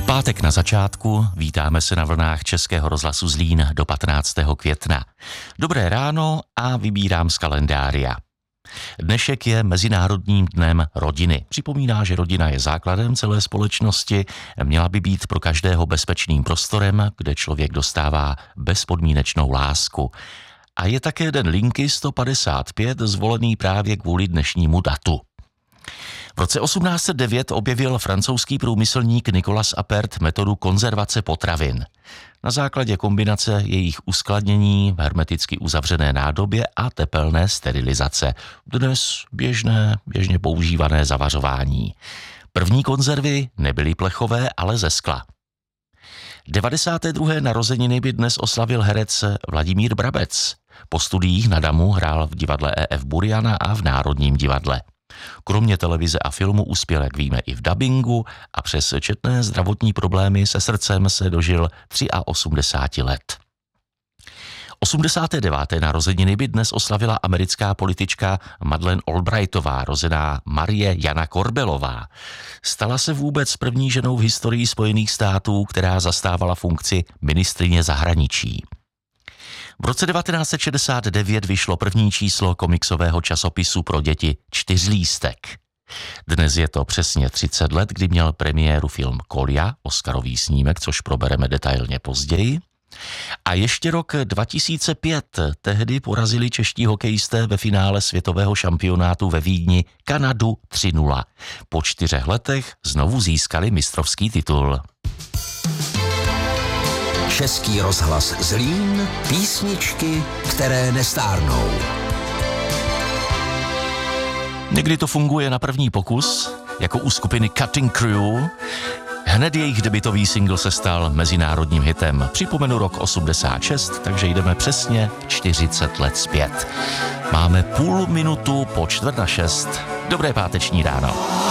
Pátek na začátku, vítáme se na vlnách Českého rozhlasu Zlín do 15. května. Dobré ráno a vybírám z kalendária. Dnešek je Mezinárodním dnem rodiny. Připomíná, že rodina je základem celé společnosti, měla by být pro každého bezpečným prostorem, kde člověk dostává bezpodmínečnou lásku. A je také den linky 155 zvolený právě kvůli dnešnímu datu. V roce 1809 objevil francouzský průmyslník Nicolas Appert metodu konzervace potravin. Na základě kombinace jejich uskladnění v hermeticky uzavřené nádobě a tepelné sterilizace. Dnes běžně používané zavařování. První konzervy nebyly plechové, ale ze skla. 92. narozeniny by dnes oslavil herec Vladimír Brabec. Po studiích na Damu hrál v divadle E.F. Buriana a v Národním divadle. Kromě televize a filmu uspěl, jak víme, i v dabingu a přes četné zdravotní problémy se srdcem se dožil 83 let. 89. narozeniny by dnes oslavila americká politička Madeleine Albrightová, rozená Marie Jana Korbelová. Stala se vůbec první ženou v historii Spojených států, která zastávala funkci ministryně zahraničí. V roce 1969 vyšlo první číslo komiksového časopisu pro děti Čtyřlístek. Dnes je to přesně 30 let, kdy měl premiéru film Kolja, oscarový snímek, což probereme detailně později. A ještě rok 2005, tehdy porazili čeští hokejisté ve finále světového šampionátu ve Vídni Kanadu 3-0. Po 4 letech znovu získali mistrovský titul. Český rozhlas Zlín, písničky, které nestárnou. Někdy to funguje na první pokus, jako u skupiny Cutting Crew. Hned jejich debutový single se stal mezinárodním hitem. Připomenu rok 86, takže jdeme přesně 40 let zpět. Máme půl minutu po 5:45. Dobré páteční ráno.